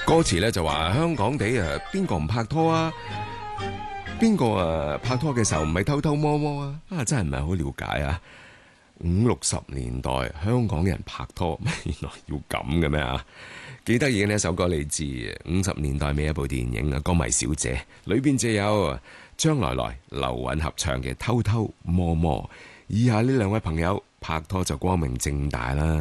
歌詞咧就話香港地邊個唔拍拖啊？邊個拍拖嘅時候唔係偷偷摸摸啊？真係唔係好了解啊！50、60年代香港人拍拖，原來要咁嘅咩啊？幾得意嘅呢一首歌，你知50年代尾一部電影啊，《歌迷小姐》裏邊就有張來來、劉允合唱嘅《偷偷摸摸》。以下呢兩位朋友拍拖就光明正大啦。